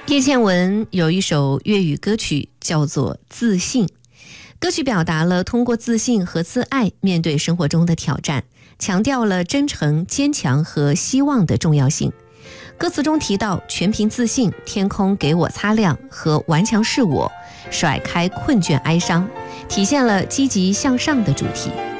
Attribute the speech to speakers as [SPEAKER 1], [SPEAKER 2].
[SPEAKER 1] 叶倩文有一首粤语歌曲叫做《自信》，歌曲表达了通过自信和自爱面对生活中的挑战，强调了真诚、坚强和希望的重要性。歌词中提到全凭自信，天空给我擦亮和顽强是我，甩开困倦哀伤，体现了积极向上的主题。